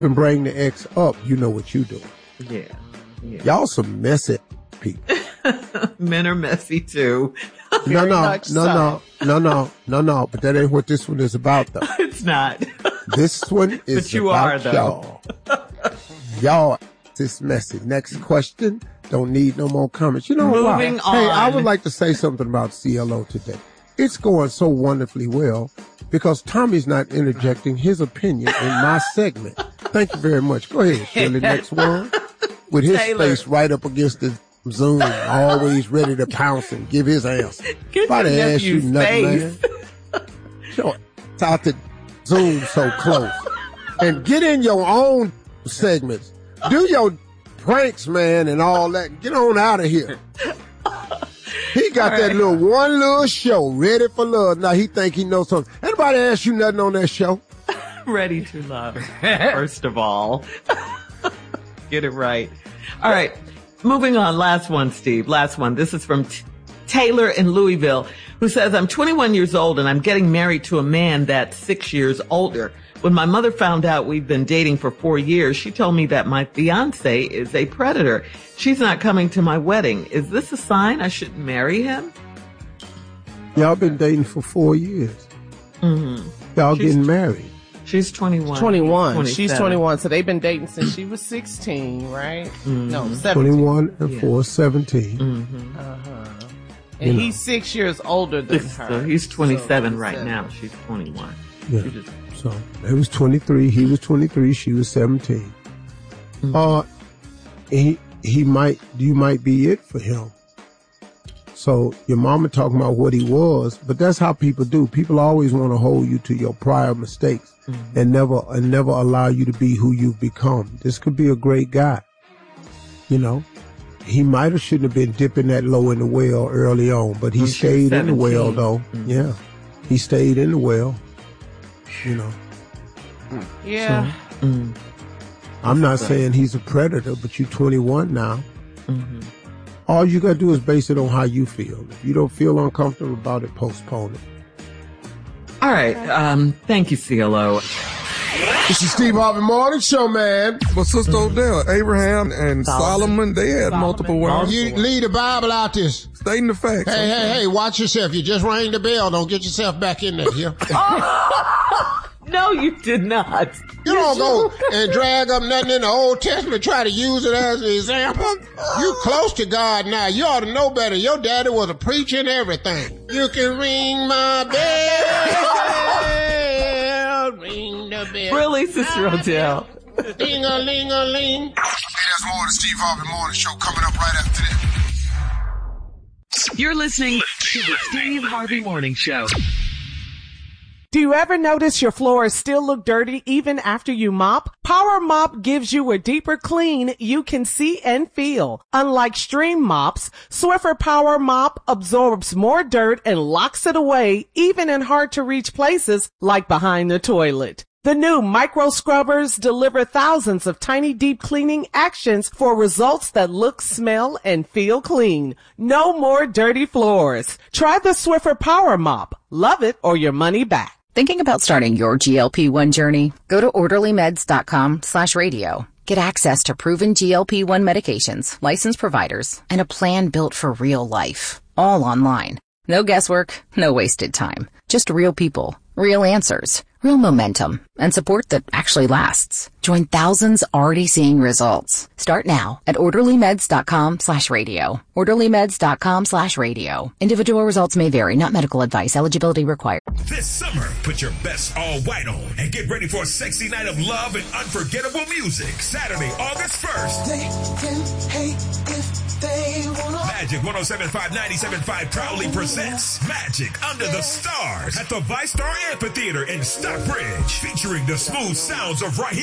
and bring the ex up, you know what you doing. Yeah. Y'all some messy people. Men are messy too. No. But that ain't what this one is about, though. It's not. This one is but you about are, though. Y'all, this messy. Next question. Don't need no more comments. You know what? Moving on. Hey, I would like to say something about CLO today. It's going so wonderfully well because Tommy's not interjecting his opinion in my segment. Thank you very much. Go ahead, Shirley. Next one. With his face right up against the Zoom, always ready to pounce and give his answer. Nobody asked you nothing, man. Sure. It's out the Zoom so close. And get in your own segments. Do your pranks, man, and all that. Get on out of here. He got that one little show, Ready for Love. Now he think he knows something. Anybody ask you nothing on that show? Ready to Love, first of all. Get it right. All right. Moving on. Last one, Steve. Last one. This is from Taylor in Louisville, who says, I'm 21 years old and I'm getting married to a man that's 6 years older. When my mother found out we've been dating for 4 years, she told me that my fiance is a predator. She's not coming to my wedding. Is this a sign I shouldn't marry him? Y'all been dating for 4 years. Mm-hmm. Y'all getting married. She's 21. 21. She's 21. So they've been dating since she was 16, right? Mm-hmm. No, 17. 21 and 4, 17. Mm-hmm. And he's 6 years older than her. So he's 27 right now. She's 21. Yeah. So it was 23. He was 23. She was 17. You might be it for him. So your mama talking about what he was, but that's how people do. People always want to hold you to your prior mistakes and never allow you to be who you've become. This could be a great guy. You know, he might have shouldn't have been dipping that low in the well early on, but he stayed in the well though. Mm-hmm. Yeah. He stayed in the well, you know. Yeah. So, I'm not saying he's a predator, but you're 21 now. Mm-hmm. All you gotta do is base it on how you feel. If you don't feel uncomfortable about it, postpone it. All right. Thank you, CLO. This is Steve Harvey Morning Show, man. But Sister Odell, Abraham and Solomon, they had multiple wives. You leave the Bible out this. Stating the facts. Hey, watch yourself. You just rang the bell. Don't get yourself back in there here. No, you did not. You don't go and drag up nothing in the Old Testament, try to use it as an example. You close to God now. You ought to know better. Your daddy was a preacher and everything. You can ring my bell, ring the bell. Really, Sister Odell? Ding-a-ling-a-ling. Hey, there's more of the Steve Harvey Morning Show coming up right after this. You're listening to the Steve Harvey Morning Show. Do you ever notice your floors still look dirty even after you mop? Power Mop gives you a deeper clean you can see and feel. Unlike stream mops, Swiffer Power Mop absorbs more dirt and locks it away even in hard to reach places like behind the toilet. The new micro scrubbers deliver thousands of tiny deep cleaning actions for results that look, smell, and feel clean. No more dirty floors. Try the Swiffer Power Mop. Love it or your money back. Thinking about starting your GLP-1 journey? Go to orderlymeds.com/radio. Get access to proven GLP-1 medications, licensed providers, and a plan built for real life. All online. No guesswork, no wasted time. Just real people, real answers, real momentum, and support that actually lasts. Join thousands already seeing results. Start now at orderlymeds.com/radio. orderlymeds.com/radio. Individual results may vary, not medical advice. Eligibility required. This summer, put your best all white on and get ready for a sexy night of love and unforgettable music. Saturday, August 1st. They can hate if they wanna. Magic 107.5 97.5 proudly presents Magic Under the Stars at the ViStar Amphitheater in Stockbridge, featuring the smooth sounds of Raheem